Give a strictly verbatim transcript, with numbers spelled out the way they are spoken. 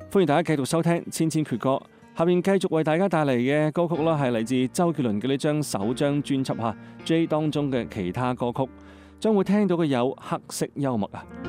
歡迎大家繼續收聽千千闕歌，下面繼續為大家帶嚟嘅歌曲啦，係嚟自周杰倫嘅呢張首張專輯吓 J 當中嘅其他歌曲，將會聽到嘅有黑色幽默啊。